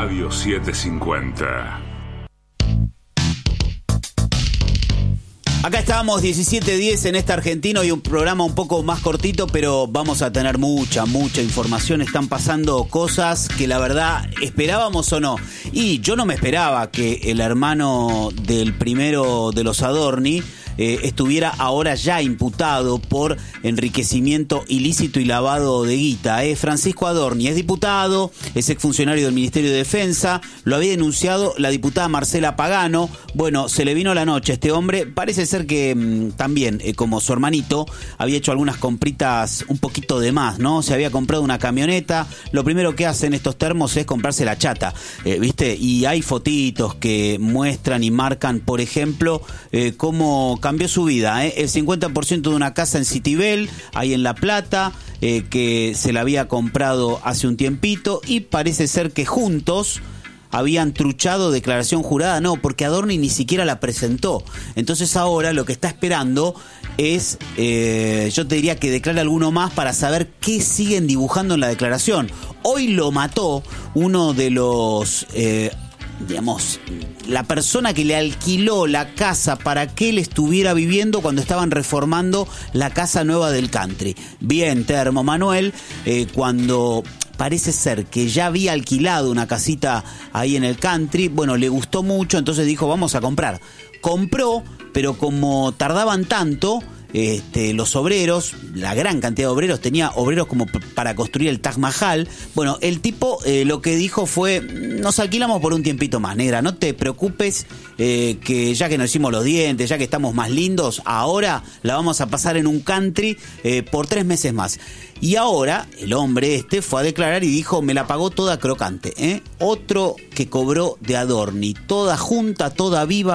Radio 750. Acá estábamos 17:10 en este argentino y un programa un poco más cortito, pero vamos a tener mucha información. Están pasando cosas que la verdad esperábamos o no. Y yo no me esperaba que el hermano del primero de los Adorni estuviera ahora ya imputado por enriquecimiento ilícito y lavado de guita. Francisco Adorni es diputado, es exfuncionario del Ministerio de Defensa, lo había denunciado la diputada Marcela Pagano. Bueno, se le vino la noche a este hombre. Parece ser que también, como su hermanito, había hecho algunas compritas un poquito de más, ¿no? Se había comprado una camioneta. Lo primero que hacen estos termos es comprarse la chata, ¿viste? Y hay fotitos que muestran y marcan, por ejemplo, cómo cambió su vida, el 50% de una casa en Citibel, ahí en La Plata, que se la había comprado hace un tiempito, y parece ser que juntos habían truchado declaración jurada. No, porque Adorni ni siquiera la presentó. Entonces ahora lo que está esperando es, yo te diría que declare alguno más para saber qué siguen dibujando en la declaración. Hoy lo mató uno de los... digamos, la persona que le alquiló la casa para que él estuviera viviendo cuando estaban reformando la casa nueva del country. Bien, Termo Manuel, cuando parece ser que ya había alquilado una casita ahí en el country, bueno, le gustó mucho, entonces dijo, vamos a comprar. Compró, pero como tardaban tanto... los obreros, la gran cantidad de obreros, tenía obreros como para construir el Taj Mahal. Bueno, el tipo lo que dijo fue, nos alquilamos por un tiempito más, negra, no te preocupes, que ya que nos hicimos los dientes, ya que estamos más lindos, ahora la vamos a pasar en un country por 3 meses más. Y ahora el hombre fue a declarar y dijo, me la pagó toda crocante, Otro que cobró de Adorni, toda junta, toda viva,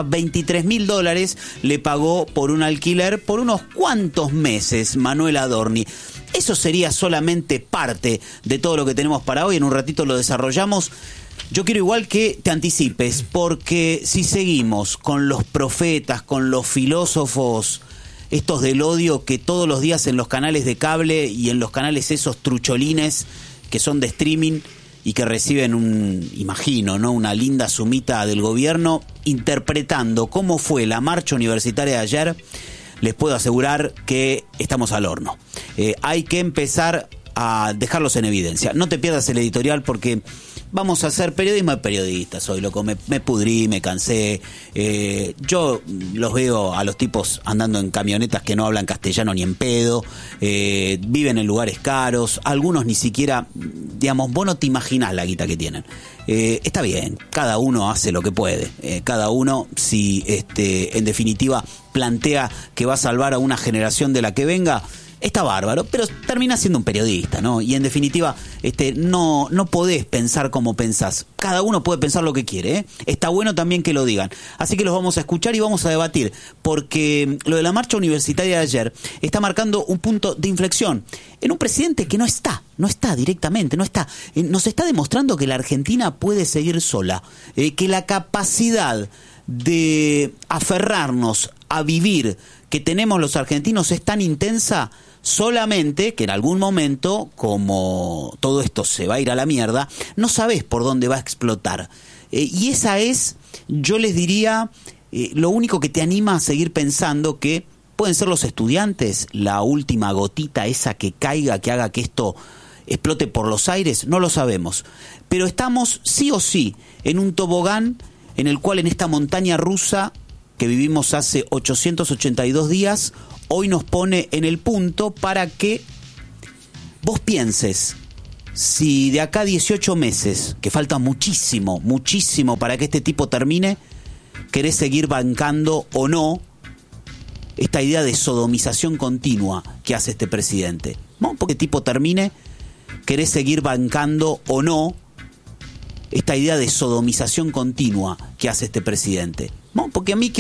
$23.000 le pagó por un alquiler por unos cuantos meses, Manuel Adorni. Eso sería solamente parte de todo lo que tenemos para hoy. En un ratito lo desarrollamos. Yo quiero igual que te anticipes, porque si seguimos con los profetas, con los filósofos, estos del odio que todos los días en los canales de cable y en los canales esos trucholines que son de streaming y que reciben imagino, ¿no? Una linda sumita del gobierno interpretando cómo fue la marcha universitaria de ayer, les puedo asegurar que estamos al horno. Hay que empezar a dejarlos en evidencia. No te pierdas el editorial porque vamos a hacer periodismo de periodistas hoy, loco. Me pudrí, me cansé. Yo los veo a los tipos andando en camionetas que no hablan castellano ni en pedo. Viven en lugares caros. Algunos ni siquiera, digamos, vos no te imaginás la guita que tienen. Está bien, cada uno hace lo que puede. Cada uno, si en definitiva plantea que va a salvar a una generación de la que venga, está bárbaro, pero termina siendo un periodista, ¿no? Y en definitiva, no podés pensar como pensás. Cada uno puede pensar lo que quiere, Está bueno también que lo digan. Así que los vamos a escuchar y vamos a debatir, porque lo de la marcha universitaria de ayer está marcando un punto de inflexión en un presidente que no está directamente, nos está demostrando que la Argentina puede seguir sola, que la capacidad de aferrarnos a vivir que tenemos los argentinos es tan intensa, solamente que en algún momento, como todo esto se va a ir a la mierda, no sabés por dónde va a explotar. Y esa es, yo les diría, lo único que te anima a seguir pensando que pueden ser los estudiantes la última gotita esa que caiga, que haga que esto explote por los aires, no lo sabemos. Pero estamos sí o sí en un tobogán en el cual en esta montaña rusa que vivimos hace 882 días, hoy nos pone en el punto para que vos pienses si de acá a 18 meses, que falta muchísimo para que este tipo termine, querés seguir bancando o no esta idea de sodomización continua que hace este presidente. ¿No? Porque este tipo termine, querés seguir bancando o no esta idea de sodomización continua que hace este presidente. ¿No? Porque a mí que